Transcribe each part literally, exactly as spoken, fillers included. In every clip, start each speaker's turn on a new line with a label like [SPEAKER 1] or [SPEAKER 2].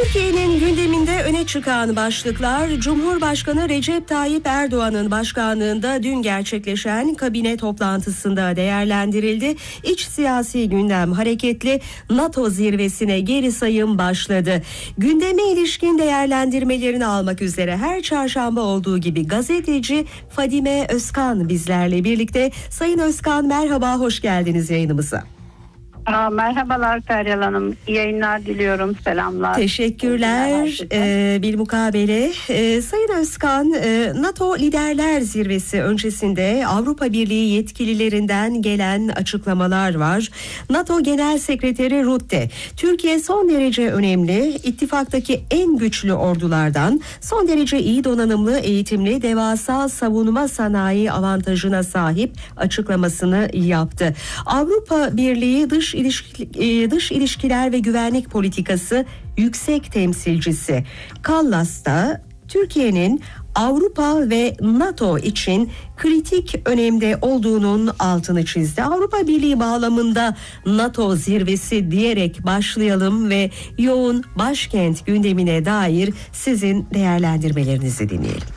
[SPEAKER 1] Türkiye'nin gündeminde öne çıkan başlıklar, Cumhurbaşkanı Recep Tayyip Erdoğan'ın başkanlığında dün gerçekleşen kabine toplantısında değerlendirildi. İç siyasi gündem hareketli, NATO zirvesine geri sayım başladı. Gündeme ilişkin değerlendirmelerini almak üzere her çarşamba olduğu gibi gazeteci Fadime Özkan bizlerle birlikte. Sayın Özkan, merhaba, hoş geldiniz yayınımıza.
[SPEAKER 2] Aa, merhabalar Feryal Hanım. İyi yayınlar diliyorum. Selamlar.
[SPEAKER 1] Teşekkürler. Ee, bilmukabele. Ee, Sayın Özkan, e, NATO Liderler Zirvesi öncesinde Avrupa Birliği yetkililerinden gelen açıklamalar var. NATO Genel Sekreteri Rutte, Türkiye son derece önemli, ittifaktaki en güçlü ordulardan, son derece iyi donanımlı, eğitimli, devasa savunma sanayi avantajına sahip açıklamasını yaptı. Avrupa Birliği Dış İlişki, Dış İlişkiler ve Güvenlik Politikası Yüksek Temsilcisi Kallas da Türkiye'nin Avrupa ve NATO için kritik önemde olduğunun altını çizdi. Avrupa Birliği bağlamında NATO zirvesi diyerek başlayalım ve yoğun başkent gündemine dair sizin değerlendirmelerinizi dinleyelim.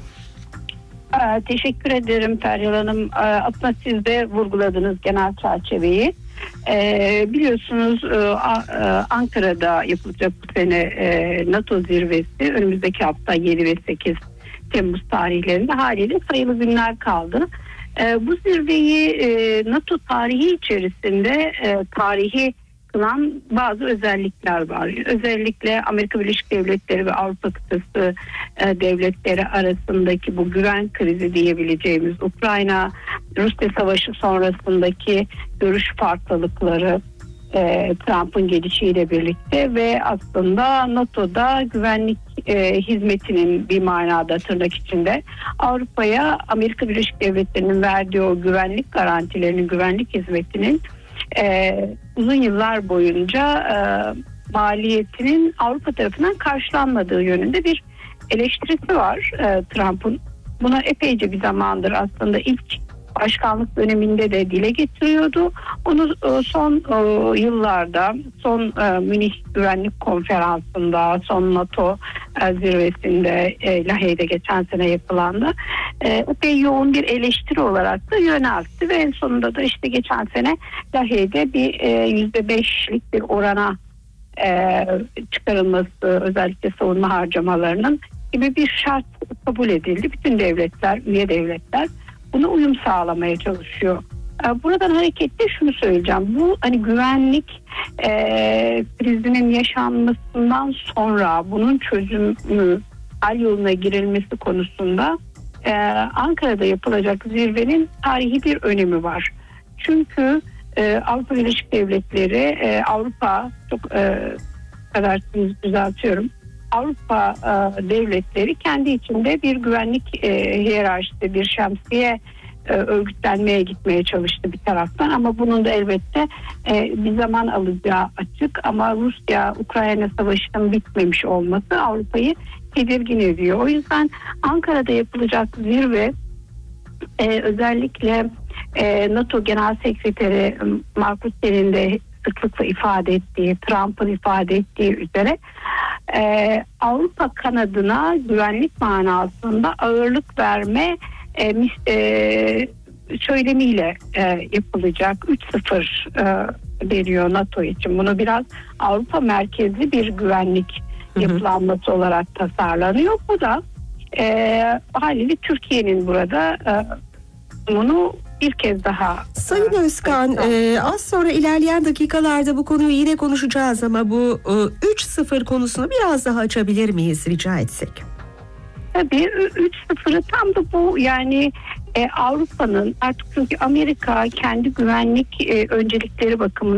[SPEAKER 2] Aa, teşekkür ederim Feryal Hanım. Aa, aslında siz de vurguladınız genel çerçeveyi. Ee, biliyorsunuz e, Ankara'da yapılacak bu sene e, NATO zirvesi önümüzdeki hafta yedi ve sekiz Temmuz tarihlerinde, haliyle sayılı günler kaldı. E, bu zirveyi e, NATO tarihi içerisinde e, tarihi kılan bazı özellikler var. Özellikle Amerika Birleşik Devletleri ve Avrupa kıtası e, devletleri arasındaki bu güven krizi diyebileceğimiz, Ukrayna-Rusya savaşı sonrasındaki görüş farklılıkları, e, Trump'ın gelişiyle birlikte ve aslında NATO'da güvenlik e, hizmetinin bir manada tırnak içinde Avrupa'ya Amerika Birleşik Devletleri'nin verdiği o güvenlik garantilerinin, güvenlik hizmetinin Ee, uzun yıllar boyunca e, maliyetinin Avrupa tarafından karşılanmadığı yönünde bir eleştirisi var e, Trump'ın. Buna epeyce bir zamandır, aslında ilk başkanlık döneminde de dile getiriyordu. Onu e, son e, yıllarda, son e, Münih Güvenlik Konferansı'nda, son NATO e, zirvesinde, e, Lahey'de geçen sene yapılandı. E, epey yoğun bir eleştiri olarak da yöneltti ve en sonunda da işte geçen sene Lahey'de bir e, yüzde beşlik bir orana e, çıkarılması, özellikle savunma harcamalarının gibi bir şart kabul edildi. Bütün devletler, üye devletler buna uyum sağlamaya çalışıyor. Buradan hareketle şunu söyleyeceğim. Bu hani güvenlik e, krizinin yaşanmasından sonra bunun çözümü, hal yoluna girilmesi konusunda e, Ankara'da yapılacak zirvenin tarihi bir önemi var. Çünkü e, Avrupa Birleşik Devletleri, e, Avrupa çok e, kadarsınız düzeltiyorum. Avrupa e, devletleri kendi içinde bir güvenlik e, hiyerarşisi, bir şemsiye e, örgütlenmeye gitmeye çalıştı bir taraftan, ama bunun da elbette e, bir zaman alacağı açık. Ama Rusya-Ukrayna savaşının bitmemiş olması Avrupa'yı tedirgin ediyor. O yüzden Ankara'da yapılacak zirve e, özellikle e, NATO Genel Sekreteri Mark Rutte'nin de sıklıkla ifade ettiği, Trump'ın ifade ettiği üzere Ee, Avrupa kanadına güvenlik manasında ağırlık verme e, e, söylemiyle e, yapılacak. üç sıfır e, veriyor NATO için. Bunu biraz Avrupa merkezli bir güvenlik hı hı. yapılanması olarak tasarlanıyor. Bu da e, haliyle Türkiye'nin burada e, bunu bir kez daha...
[SPEAKER 1] Sayın Özkan, e, az sonra ilerleyen dakikalarda bu konuyu yine konuşacağız ama bu e, üç sıfır konusunu biraz daha açabilir miyiz rica etsek?
[SPEAKER 2] Tabii üç sıfırı tam da bu, yani e, Avrupa'nın artık, çünkü Amerika kendi güvenlik e, öncelikleri bakımından